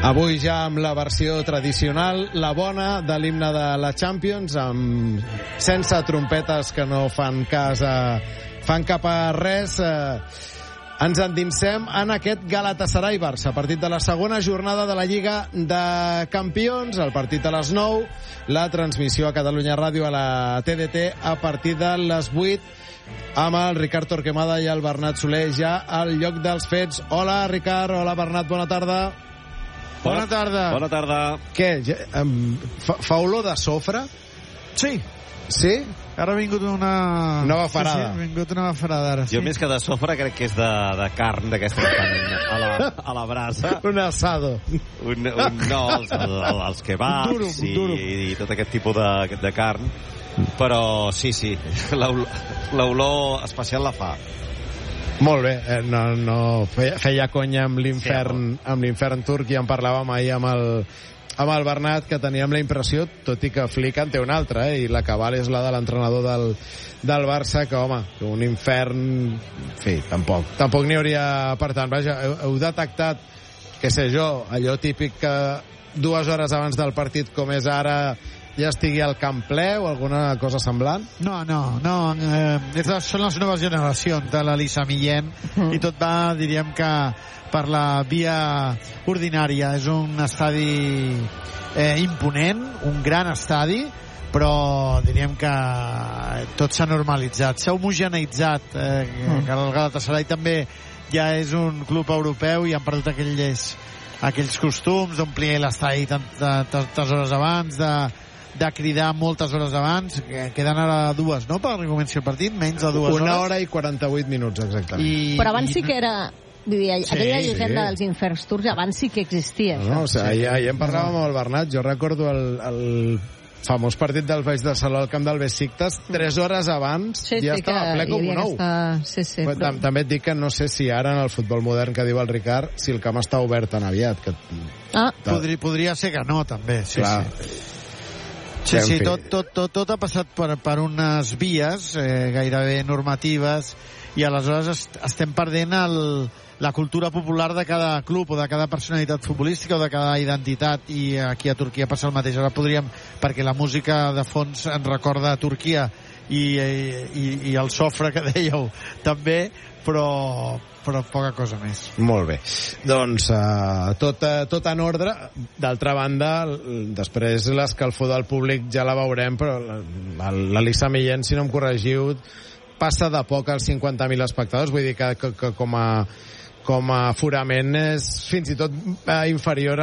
Avui ja amb la versió tradicional, la bona de l'himne de la Champions, sense trompetes que no fan cap a res. Ens endinsem en aquest Galatasaray-Barça, partit de la segona jornada de la Lliga de Campions, el partit a les 9, la transmissió a Catalunya Ràdio a la TDT a partir de les 8, amb el Ricard Torquemada i el Bernat Soler ja al lloc dels fets. Hola, Ricard. Hola, Bernat. Bona tarda. Bona tarda. Bona tarda. Què? Fa olor de sofre? Sí. Sí? Ara ha vingut una... Nova farada. Sí, ha vingut una farada ara, sí. Jo més que de sofre crec que és de carn d'aquesta que fan a la brasa. Un asado. No, els kebabs i tot aquest tipus de carn. Però sí, l'olor especial la fa. Molt bé, no feia conya amb l'infern turc, i en parlàvem ahir amb el Bernat, que teníem la impressió, tot i que Flick en té una altra, i la cabal és la de l'entrenador del Barça, que home, un infern, en fi, tampoc n'hi hauria. Per tant, vaja, heu detectat, què sé jo, allò típic que 2 hores abans del partit, com és ara, ja estigui al camp ple o alguna cosa semblant? No. Són les noves generacions de l'Elisa Millén, i tot va, diríem que per la via ordinària. És un estadi imponent, un gran estadi, però diríem que tot s'ha normalitzat, s'ha homogeneitzat, que el Galatasaray també ja és un club europeu i han perdut aquells costums d'omplir l'estadi tantes hores abans, de cridar moltes hores abans. Queden ara 2, no?, per comenci el partit, menys de 2 hores. 1 hora i 48 minuts, exactament. Però abans sí que era... aquella llegenda dels inferns turcs abans sí que existia. Ahir en parlàvem amb el Bernat. Jo recordo el famós partit del Baix de Saló al camp del Besiktas, 3 hores abans ja estava ple com un ou. També et dic que no sé si ara en el futbol modern, que diu el Ricard, si el camp està obert tan aviat. Podria ser que no, també. Sí, tot ha passat per unes vies gairebé normatives, i aleshores estem perdent la cultura popular de cada club o de cada personalitat futbolística o de cada identitat, i aquí a Turquia passa el mateix. Ara podríem, perquè la música de fons ens recorda a Turquia i el sofre que dèieu també, però poca cosa més. Molt bé. Doncs tot en ordre. D'altra banda, després l'escalfor del públic ja la veurem, però l'Elisa Millén, si no em corregiu, passa de poc als 50.000 espectadors. Vull dir que com a aforament és fins i tot inferior